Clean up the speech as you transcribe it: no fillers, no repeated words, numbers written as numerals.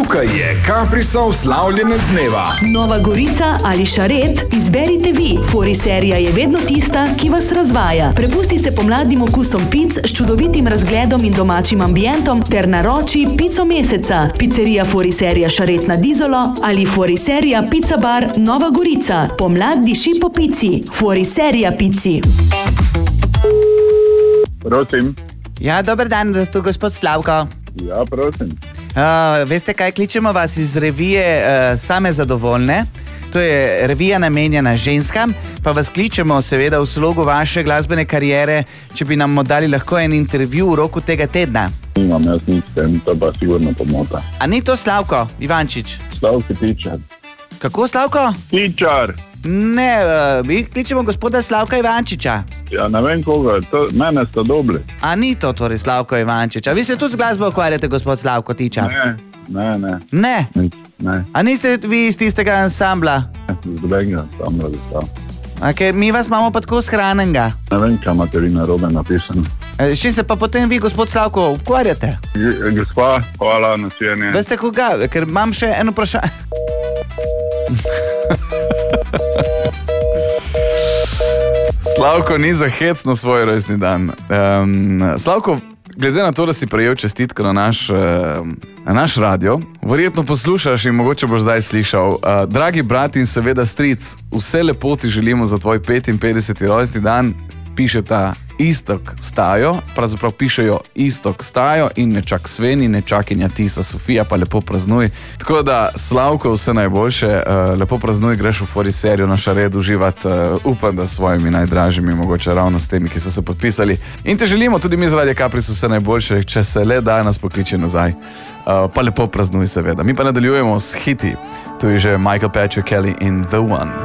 Tukaj je Caprisov slavljenec dneva. Nova Gorica ali Šaret, izberite vi. Fori serija je vedno tista, ki vas razvaja. Prepusti se pomladnim okusom pic s čudovitim razgledom in domačim ambientom ter naroči pico meseca. Pizzerija Fori serija Šaret nad Izolo ali Fori serija Pizza Bar Nova Gorica. Pomlad diši po pici. Fori serija pici. Prosim. Ja, dober dan, tu gospod Slavko. Ja, prosim. Veste kaj, kličemo vas iz revije Same zadovoljne. To je revija namenjena ženskam, pa vas kličemo seveda v slogu vaše glasbene kariere, če bi nam dali lahko en intervju v roku tega tedna. Imam jaz nič s tem, to pa sigurno pomota. A ni to Slavko Ivančič? Slavko Tičar. Kako Slavko? Tičar! Ne, mi kličemo gospoda Slavka Ivančiča. Ja, ne vem koga, mene sta dobili. A ni to torej Slavko Ivančič? A vi se tudi z glasbo ukvarjate, gospod Slavko Tičar? Ne. Ne? Ne. A niste vi iz tistega ansambla? Z dobenega ansambla zastav. Okay, mi vas imamo pa tako shranenega. Ne vem, kaj imate vi narobe napisano. Še se pa potem vi, gospod Slavko, ukvarjate? Gospa, hvala, nasvijenje. Veste koga? Ker imam še eno vprašanje. Slavko ni za hec na svoj rojstni dan. Slavko, glede na to, da si prejel čestitko na naš radio, verjetno poslušaš in mogoče boš zdaj slišal. Dragi brat in seveda stric, vse lepo ti želimo za tvoj 55. rojstni dan. Pišeta Istok Stajo, pravzaprav pišejo Istok Stajo in nečak Sveni, nečakinja Tisa Sofija, pa lepo praznuj. Tako da, Slavko, vse najboljše, lepo praznuj, greš v Fori serijo na Šared uživati, upam, da s svojimi najdražjimi, mogoče ravno s temi, ki so se podpisali. In te želimo tudi mi z Radia Capris vse najboljše, če se le da nas pokliči nazaj. Pa lepo praznuj seveda. Mi pa nadaljujemo s hiti. Tu je že Michael Patrick Kelly in The One.